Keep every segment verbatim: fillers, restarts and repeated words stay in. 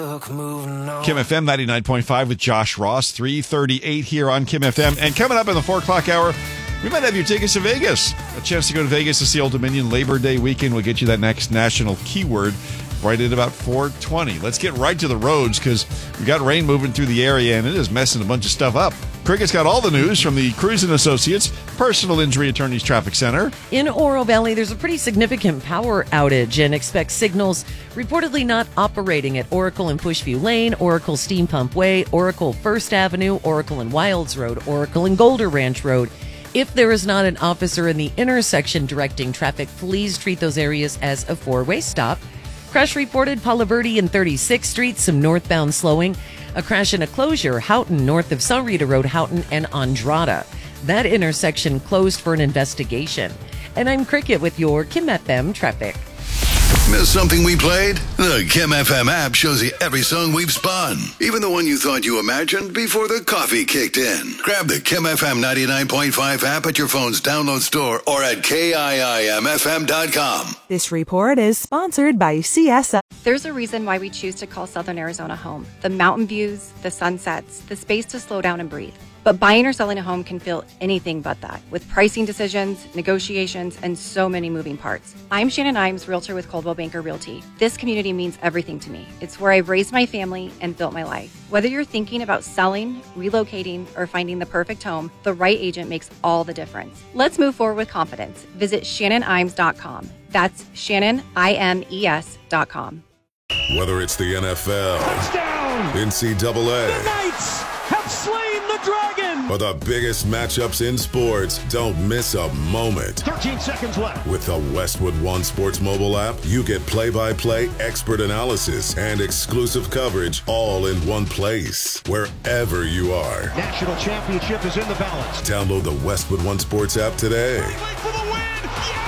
Kim F M ninety-nine point five with Josh Ross, three thirty-eight here on Kim F M. And coming up in the four o'clock hour, we might have your tickets to Vegas. A chance to go to Vegas to see Old Dominion Labor Day weekend. We'll get you that next national keyword right at about four twenty. Let's get right to the roads because we got rain moving through the area and it is messing a bunch of stuff up. Cricket's got all the news from the Cruisen Associates Personal Injury Attorneys Traffic Center. In Oro Valley, there's a pretty significant power outage and expect signals reportedly not operating at Oracle and Pushview Lane, Oracle Steam Pump Way, Oracle First Avenue, Oracle and Wilds Road, Oracle and Golder Ranch Road. If there is not an officer in the intersection directing traffic, please treat those areas as a four-way stop. Crash reported Palo Verde and thirty-sixth Street, some northbound slowing. A crash and a closure, Houghton, north of San Rita Road, Houghton and Andrada. That intersection closed for an investigation. And I'm Cricket with your Kim F M traffic. Miss something we played? The Kim F M app shows you every song we've spun, even the one you thought you imagined before the coffee kicked in. Grab the Kim F M ninety-nine point five app at your phone's download store or at K I I M F M dot com. This report is sponsored by C S L. There's a reason why we choose to call Southern Arizona home. The mountain views, the sunsets, the space to slow down and breathe. But buying or selling a home can feel anything but that, with pricing decisions, negotiations, and so many moving parts. I'm Shannon Imes, realtor with Coldwell Banker Realty. This community means everything to me. It's where I've raised my family and built my life. Whether you're thinking about selling, relocating, or finding the perfect home, the right agent makes all the difference. Let's move forward with confidence. Visit Shannon Imes dot com. That's Shannon I M E S dot com. Whether it's the N F L, touchdown, N C double A, the Knights have slain the dragon, or the biggest matchups in sports, don't miss a moment. thirteen seconds left. With the Westwood One Sports mobile app, you get play-by-play, expert analysis, and exclusive coverage all in one place, wherever you are. National championship is in the balance. Download the Westwood One Sports app today. For the win.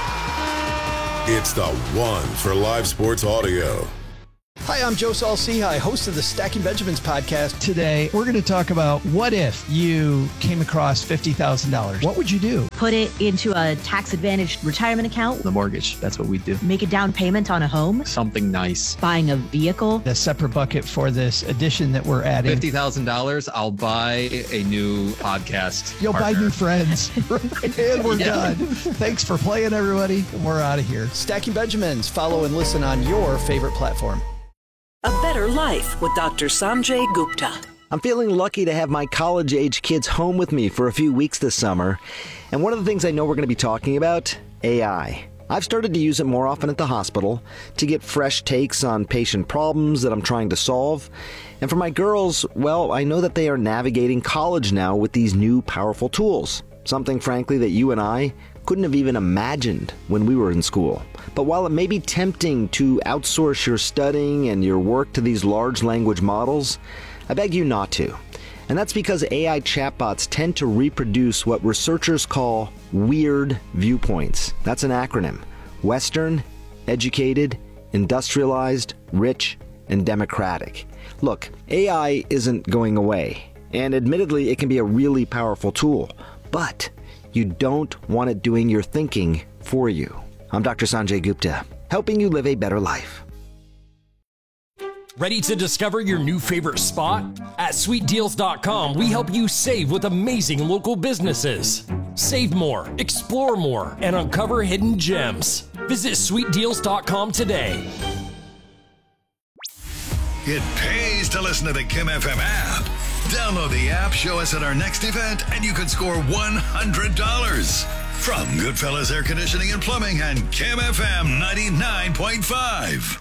Yeah! It's the one for live sports audio. Hi, I'm Joe Saul-Sehy, host of the Stacking Benjamins podcast. Today, we're going to talk about what if you came across fifty thousand dollars. What would you do? Put it into a tax-advantaged retirement account. The mortgage, that's what we do. Make a down payment on a home. Something nice. Buying a vehicle. A separate bucket for this addition that we're adding. fifty thousand dollars, I'll buy a new podcast You'll partner. buy new friends. And we're yeah. done. Thanks for playing, everybody. We're out of here. Stacking Benjamins. Follow and listen on your favorite platform. A Better Life with Doctor Sanjay Gupta. I'm feeling lucky to have my college-age kids home with me for a few weeks this summer. And one of the things I know we're going to be talking about, A I. I've started to use it more often at the hospital to get fresh takes on patient problems that I'm trying to solve. And for my girls, well, I know that they are navigating college now with these new powerful tools. Something, frankly, that you and I couldn't have even imagined when we were in school. But while it may be tempting to outsource your studying and your work to these large language models, I beg you not to. And that's because A I chatbots tend to reproduce what researchers call weird viewpoints. That's an acronym. Western, educated, industrialized, rich, and democratic. Look, A I isn't going away. And admittedly, it can be a really powerful tool. But you don't want it doing your thinking for you. I'm Doctor Sanjay Gupta, helping you live a better life. Ready to discover your new favorite spot? At sweet deals dot com, we help you save with amazing local businesses. Save more, explore more, and uncover hidden gems. Visit sweet deals dot com today. It pays to listen to the Kim F M app. Download the app, show us at our next event, and you can score one hundred dollars. From Goodfellas Air Conditioning and Plumbing and Kim F M ninety-nine point five.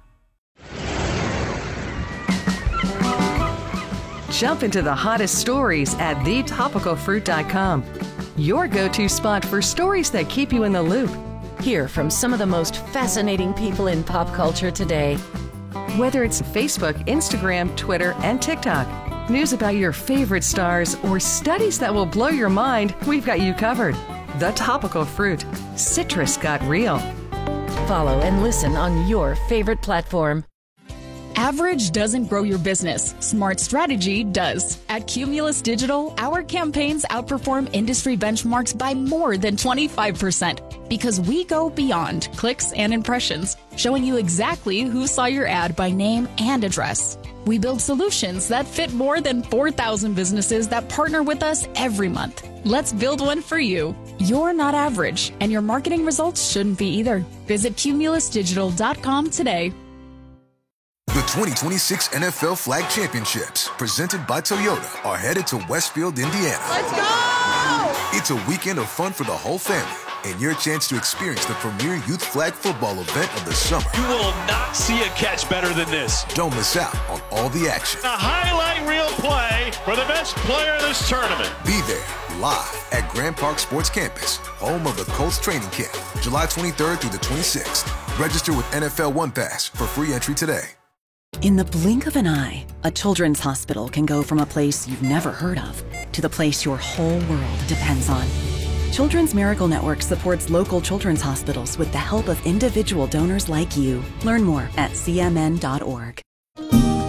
Jump into the hottest stories at the topical fruit dot com. Your go-to spot for stories that keep you in the loop. Hear from some of the most fascinating people in pop culture today. Whether it's Facebook, Instagram, Twitter, and TikTok. News about your favorite stars or studies that will blow your mind, we've got you covered. The Topical Fruit. Citrus got real. Follow and listen on your favorite platform. Average doesn't grow your business. Smart strategy does. At Cumulus Digital, our campaigns outperform industry benchmarks by more than twenty-five percent because we go beyond clicks and impressions, showing you exactly who saw your ad by name and address. We build solutions that fit more than four thousand businesses that partner with us every month. Let's build one for you. You're not average, and your marketing results shouldn't be either. Visit cumulus digital dot com today. The twenty twenty-six N F L Flag Championships, presented by Toyota, are headed to Westfield, Indiana. Let's go! It's a weekend of fun for the whole family, and your chance to experience the premier youth flag football event of the summer. You will not see a catch better than this. Don't miss out on all the action. A highlight reel play for the best player of this tournament. Be there, live at Grand Park Sports Campus, home of the Colts training camp, July twenty-third through the twenty-sixth. Register with N F L One Pass for free entry today. In the blink of an eye, a children's hospital can go from a place you've never heard of to the place your whole world depends on. Children's Miracle Network supports local children's hospitals with the help of individual donors like you. Learn more at c m n dot org.